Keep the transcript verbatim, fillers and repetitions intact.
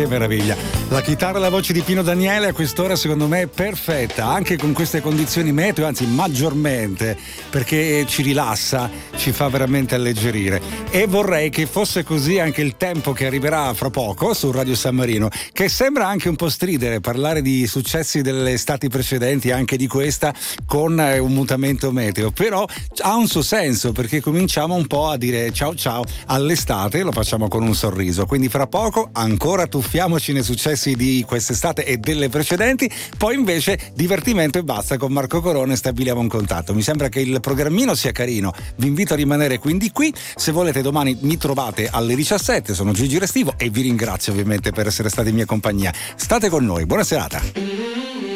meraviglia. La chitarra e la voce di Pino Daniele a quest'ora secondo me è perfetta, anche con queste condizioni meteo, anzi maggiormente, perché ci rilassa, ci fa veramente alleggerire. E vorrei che fosse così anche il tempo che arriverà fra poco su Radio San Marino, che sembra anche un po' stridere, parlare di successi delle estati precedenti, anche di questa, con un mutamento meteo, però ha un suo senso, perché cominciamo un po' a dire ciao ciao all'estate, lo facciamo con un sorriso, quindi fra poco ancora tuffiamoci nei successi di quest'estate e delle precedenti, poi invece divertimento e basta con Marco Corona e stabiliamo un contatto. Mi sembra che il programmino sia carino, vi invito a rimanere quindi qui, se volete domani mi trovate alle diciassette, sono Gigi Restivo e vi ringrazio ovviamente per essere stati in mia compagnia. State con noi, buona serata.